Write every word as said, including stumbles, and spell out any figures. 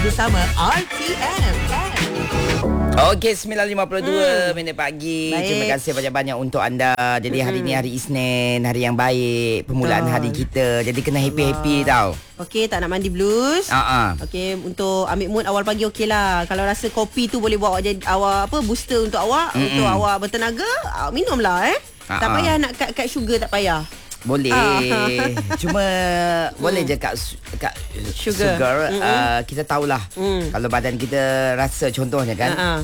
bersama R T M. Okey, sembilan lima puluh dua hmm. minit pagi. Baik. Terima kasih banyak-banyak untuk anda. Jadi hari hmm. ni hari Isnin, hari yang baik, permulaan Betul. hari kita. Jadi kena happy-happy tau. Okey, tak nak mandi blues. Uh-uh. Okey, untuk ambil mood awal pagi okey lah. Kalau rasa kopi tu boleh buat awak jadi awak apa booster untuk awak, Mm-mm. untuk awak bertenaga, minumlah eh. Uh-uh. Tak payah nak cut-cut sugar, tak payah. Boleh. Ah. Cuma boleh je kat, kat sugar, sugar uh, kita tahulah mm. kalau badan kita rasa contohnya kan. Uh-uh.